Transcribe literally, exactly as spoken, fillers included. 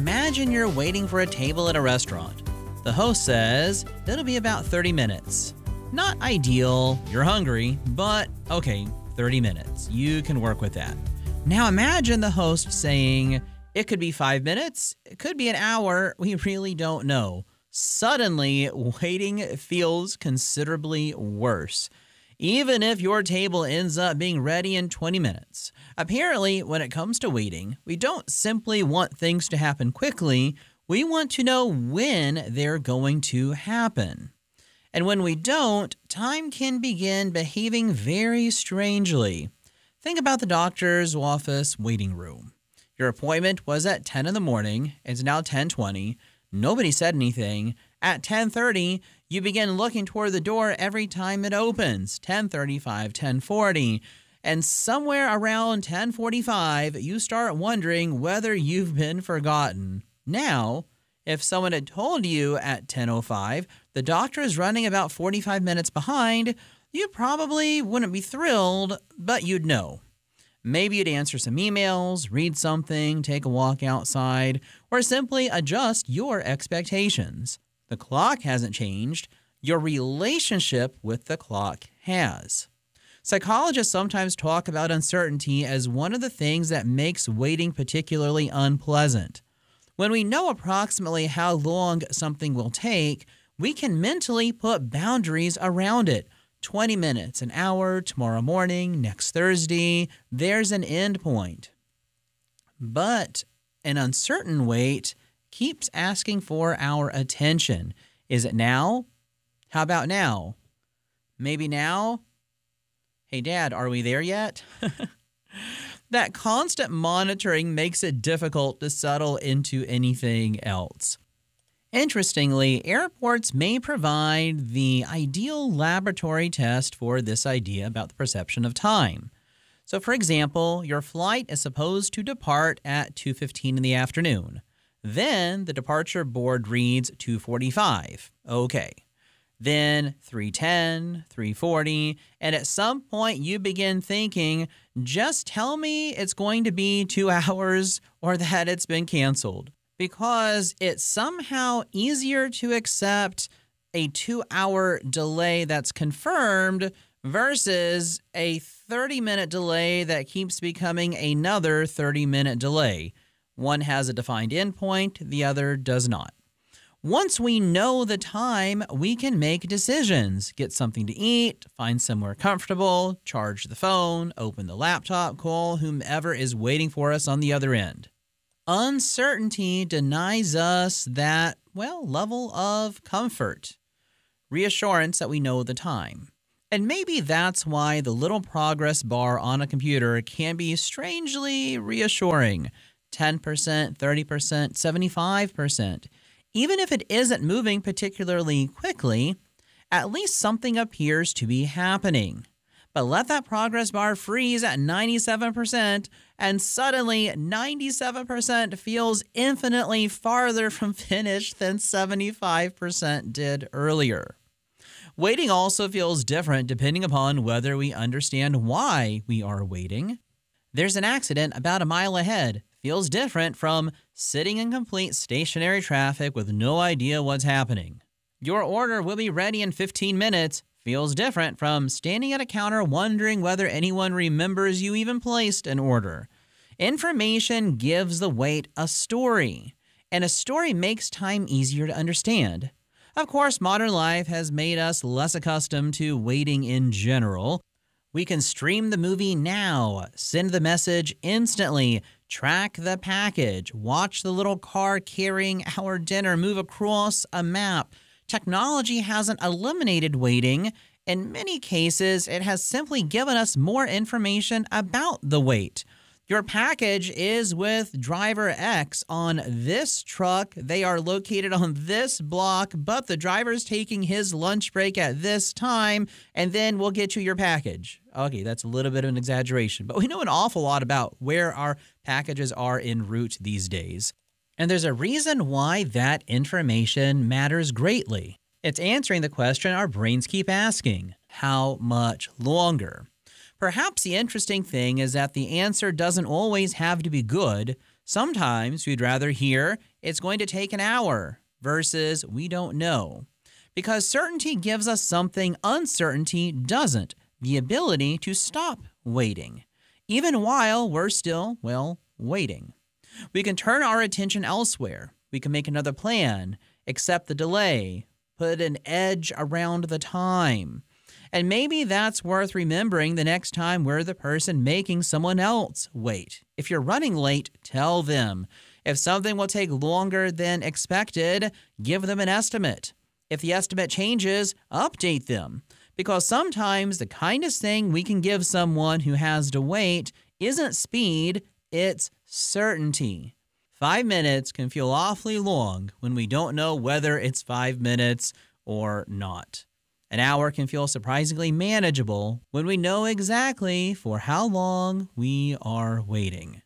Imagine you're waiting for a table at a restaurant. The host says it'll be about thirty minutes. Not ideal, you're hungry, but okay, thirty minutes. You can work with that. Now imagine the host saying it could be five minutes, it could be an hour, we really don't know. Suddenly, waiting feels considerably worse, even if your table ends up being ready in twenty minutes. Apparently, when it comes to waiting, we don't simply want things to happen quickly, we want to know when they're going to happen. And when we don't, time can begin behaving very strangely. Think about the doctor's office waiting room. Your appointment was at ten in the morning. It's now ten twenty. Nobody said anything. At ten thirty, you begin looking toward the door every time it opens. ten thirty-five, ten forty. And somewhere around ten forty-five, you start wondering whether you've been forgotten. Now, if someone had told you at ten oh five the doctor is running about forty-five minutes behind, you probably wouldn't be thrilled, but you'd know. Maybe you'd answer some emails, read something, take a walk outside, or simply adjust your expectations. The clock hasn't changed. Your relationship with the clock has. Psychologists sometimes talk about uncertainty as one of the things that makes waiting particularly unpleasant. When we know approximately how long something will take, we can mentally put boundaries around it. twenty minutes, an hour, tomorrow morning, next Thursday, there's an end point. But an uncertain wait keeps asking for our attention. Is it now? How about now? Maybe now? Hey, Dad, are we there yet? That constant monitoring makes it difficult to settle into anything else. Interestingly, airports may provide the ideal laboratory test for this idea about the perception of time. So, for example, your flight is supposed to depart at two fifteen in the afternoon. Then the departure board reads two forty-five. Okay. Then three ten, three forty, and at some point you begin thinking, just tell me it's going to be two hours or that it's been canceled. Because it's somehow easier to accept a two-hour delay that's confirmed versus a thirty-minute delay that keeps becoming another thirty-minute delay. One has a defined endpoint, the other does not. Once we know the time, we can make decisions. Get something to eat, find somewhere comfortable, charge the phone, open the laptop, call whomever is waiting for us on the other end. Uncertainty denies us that, well, level of comfort, reassurance that we know the time. And maybe that's why the little progress bar on a computer can be strangely reassuring. ten percent, thirty percent, seventy-five percent. Even if it isn't moving particularly quickly, at least something appears to be happening. But let that progress bar freeze at ninety-seven percent, and suddenly ninety-seven percent feels infinitely farther from finished than seventy-five percent did earlier. Waiting also feels different depending upon whether we understand why we are waiting. There's an accident about a mile ahead. Feels different from sitting in complete stationary traffic with no idea what's happening. Your order will be ready in fifteen minutes. Feels different from standing at a counter wondering whether anyone remembers you even placed an order. Information gives the wait a story, and a story makes time easier to understand. Of course, modern life has made us less accustomed to waiting in general. We can stream the movie now, send the message instantly, track the package, watch the little car carrying our dinner move across a map. Technology hasn't eliminated waiting. In many cases, it has simply given us more information about the wait. Your package is with driver X on this truck. They are located on this block, but the driver's taking his lunch break at this time, and then we'll get you your package. Okay, that's a little bit of an exaggeration, but we know an awful lot about where our packages are en route these days. And there's a reason why that information matters greatly. It's answering the question our brains keep asking: how much longer? Perhaps the interesting thing is that the answer doesn't always have to be good. Sometimes we'd rather hear it's going to take an hour versus we don't know. Because certainty gives us something uncertainty doesn't, the ability to stop waiting, even while we're still, well, waiting. We can turn our attention elsewhere. We can make another plan, accept the delay, put an edge around the time. And maybe that's worth remembering the next time we're the person making someone else wait. If you're running late, tell them. If something will take longer than expected, give them an estimate. If the estimate changes, update them. Because sometimes the kindest thing we can give someone who has to wait isn't speed, it's certainty. Five minutes can feel awfully long when we don't know whether it's five minutes or not. An hour can feel surprisingly manageable when we know exactly for how long we are waiting.